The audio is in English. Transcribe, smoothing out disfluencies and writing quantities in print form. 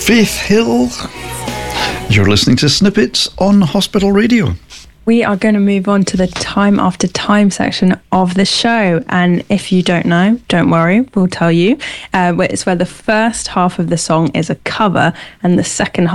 Faith Hill. You're listening to Snippets on Hospital Radio. We are going to move on to the Time After Time section of the show. And if you don't know, don't worry, we'll tell you. It's where the first half of the song is a cover and the second